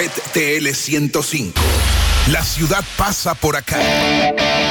PET TL 105. La ciudad pasa por acá.